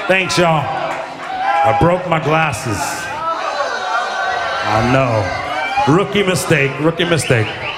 Thanks, y'all. I broke my glasses. I know. Rookie mistake.